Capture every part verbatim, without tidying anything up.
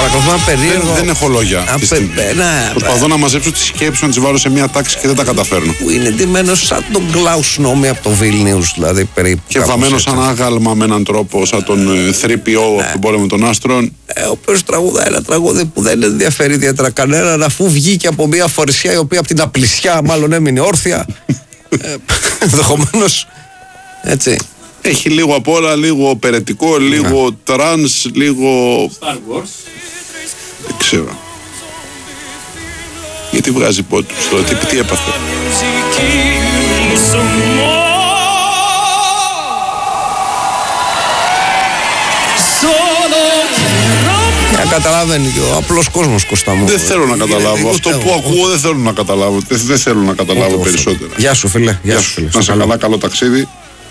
Παρακολουθώ ένα περίεργο. Δεν, δεν έχω λόγια. Απε... Να, Προσπαθώ να μαζέψω τις σκέψεις, να τις βάλω σε μια τάξη και δεν τα καταφέρνω. Που είναι ντυμένος σαν τον Κλάους Νόμι από το Βίλνιους, δηλαδή περίπου. Και βαμμένος σαν άγαλμα με έναν τρόπο, σαν τον θρι πι ο από τον πόλεμο των άστρων. Ε, ο οποίος τραγουδάει ένα τραγούδι που δεν ενδιαφέρει ιδιαίτερα κανέναν, αφού βγήκε από μια φορεσιά η οποία από την απλησιά μάλλον έμεινε όρθια. ε, ενδεχομένως. Έτσι. Έχει λίγο απ' όλα, λίγο περαιτικό, λίγο τρανς, λίγο. Star Wars. Δεν ξέρω. Γιατί βγάζει πόντους τώρα, τι, τι έπαθε. Να καταλαβαίνει και ο απλός κόσμος, Κώστα μου. Δεν θέλω να καταλάβω. Αυτό που ακούω δεν θέλω να καταλάβω. Δεν θέλω να καταλάβω περισσότερα. Γεια σου, φίλε. Γεια σου. Να σε καλά, καλό ταξίδι.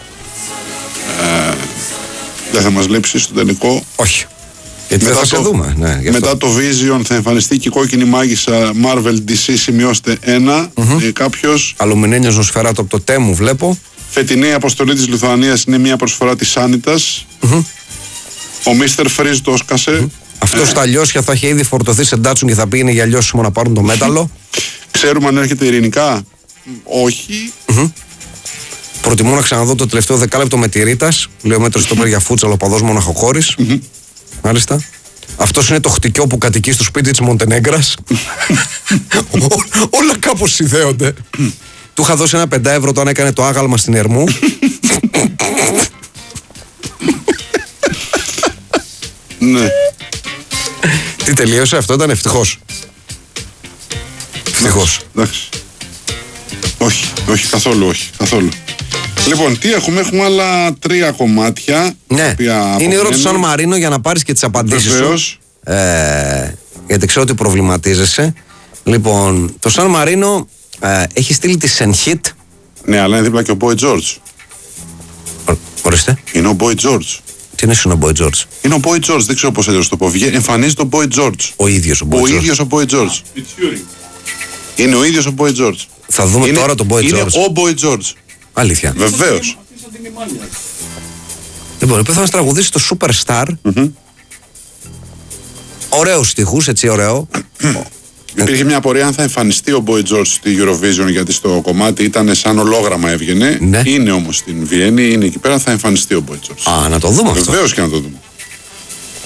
Δεν θα μας λείψει στο τελικό. Όχι. Γιατί μετά δεν θα το, σε δούμε. Ναι, μετά το Vision θα εμφανιστεί και η κόκκινη μάγισσα Marvel ντι σι, σημειώστε ένα. Mm-hmm. Ε, κάποιος. Αλουμινένιος Νοσφαιράτο από το Τέμου βλέπω. Φετινή αποστολή της Λιθουανίας είναι μια προσφορά της Σάνιτας. Mm-hmm. Ο Μίστερ Freeze το έσκασε. Mm-hmm. Αυτός ε. στα λιώσια θα έχει ήδη φορτωθεί σε Ντάτσουν και θα πήγαινε για λιώσιμο να πάρουν το μέταλλο. Ξέρουμε αν έρχεται ειρηνικά. Όχι. Mm-hmm. Προτιμώ να ξαναδώ το τελευταίο δεκάλεπτο με τη Ρίτας. Λέω μέτρο στο πέρα για φούτσαλο, παδός μοναχοχώρης. Mm-hmm. Μάλιστα. Αυτός είναι το χτυκιό που κατοικεί στο σπίτι της Μοντενέγκρας. Όλα κάπως συνδέονται. Του είχα δώσει ένα πεντά ευρώ όταν έκανε το άγαλμα στην Ερμού. Ναι. Τι τελείωσε αυτό, ήταν ευτυχώς. Ευτυχώς. Εντάξει. Όχι, όχι, καθόλου όχι, καθόλου. Λοιπόν, τι έχουμε, έχουμε άλλα τρία κομμάτια. Ναι, είναι η ώρα του Σαν Μαρίνο για να πάρεις και τις απαντήσεις Βεβαίως. σου. Ε, γιατί ξέρω ότι προβληματίζεσαι. Λοιπόν, το Σαν Μαρίνο ε, έχει στείλει τη Σενχίτ. Ναι, αλλά είναι δίπλα και ο Boy George. Ο, ορίστε. Είναι ο Boy George. Τι είναι ο Boy George? Είναι ο Boy George, δεν ξέρω πώς αλλιώς το πω. Εμφανίζεται ο Boy George. Ο ίδιος ο Boy ο George. ίδιος ο Boy George. Είναι ο ίδιος ο Boy George. Θα δούμε είναι, τώρα τον Boy είναι George. Είναι ο Boy George. Αλήθεια. Βεβαίως. Λοιπόν, είπε θα μας τραγουδήσει το Superstar. Mm-hmm. Ωραίους στιχούς, έτσι ωραίο. Υπήρχε μια απορία αν θα εμφανιστεί ο Boy George στη Eurovision, γιατί στο κομμάτι ήταν σαν ολόγραμμα έβγαινε. Ναι. Είναι όμως στην Βιέννη, είναι εκεί πέρα, θα εμφανιστεί ο Boy George. Α, να το δούμε αυτό. Βεβαίως και να το δούμε.